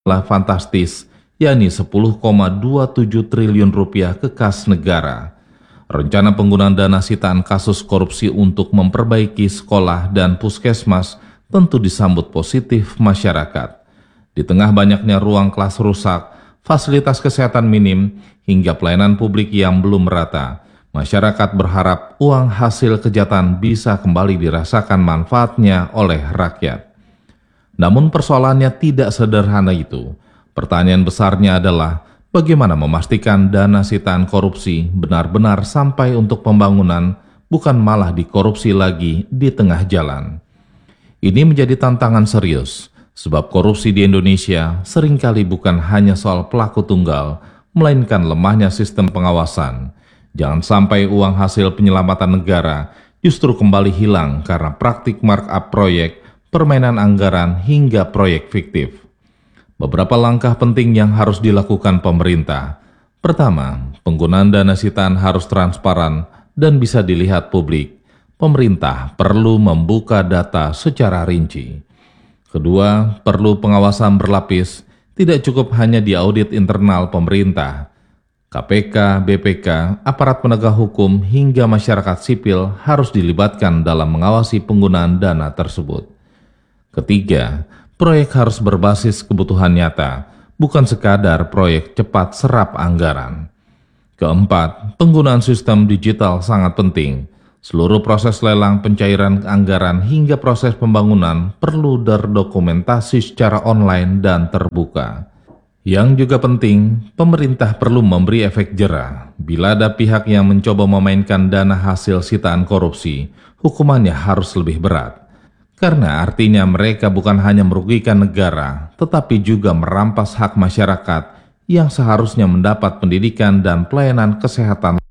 lah fantastis, yakni 10,27 triliun rupiah ke kas negara. Rencana penggunaan dana sitaan kasus korupsi untuk memperbaiki sekolah dan puskesmas tentu disambut positif masyarakat. Di tengah banyaknya ruang kelas rusak, fasilitas kesehatan minim, hingga pelayanan publik yang belum merata, masyarakat berharap uang hasil kejahatan bisa kembali dirasakan manfaatnya oleh rakyat. Namun persoalannya tidak sederhana itu. Pertanyaan besarnya adalah bagaimana memastikan dana sitaan korupsi benar-benar sampai untuk pembangunan, bukan malah dikorupsi lagi di tengah jalan. Ini menjadi tantangan serius, sebab korupsi di Indonesia seringkali bukan hanya soal pelaku tunggal, melainkan lemahnya sistem pengawasan. Jangan sampai uang hasil penyelamatan negara justru kembali hilang karena praktik markup proyek, permainan anggaran, hingga proyek fiktif. Beberapa langkah penting yang harus dilakukan pemerintah. Pertama, penggunaan dana sitaan harus transparan dan bisa dilihat publik. Pemerintah perlu membuka data secara rinci. Kedua, perlu pengawasan berlapis, tidak cukup hanya di audit internal pemerintah. KPK, BPK, aparat penegak hukum, hingga masyarakat sipil harus dilibatkan dalam mengawasi penggunaan dana tersebut. Ketiga, proyek harus berbasis kebutuhan nyata, bukan sekadar proyek cepat serap anggaran. Keempat, penggunaan sistem digital sangat penting. Seluruh proses lelang, pencairan anggaran, hingga proses pembangunan perlu terdokumentasi secara online dan terbuka. Yang juga penting, pemerintah perlu memberi efek jera. Bila ada pihak yang mencoba memainkan dana hasil sitaan korupsi, hukumannya harus lebih berat. Karena artinya mereka bukan hanya merugikan negara, tetapi juga merampas hak masyarakat yang seharusnya mendapat pendidikan dan pelayanan kesehatan